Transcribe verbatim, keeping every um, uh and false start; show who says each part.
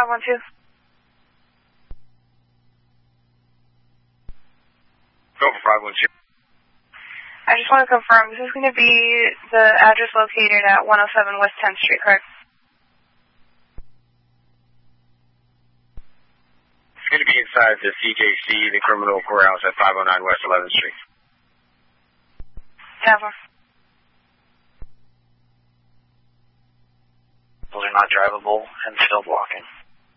Speaker 1: five one two.
Speaker 2: Go for five one two.
Speaker 1: I just want to confirm, this is going to be the address located at one oh seven West tenth Street, correct?
Speaker 2: It's going to be inside the C J C, the criminal courthouse at five oh nine West eleventh Street.
Speaker 1: Never.
Speaker 3: Those are not drivable and still blocking.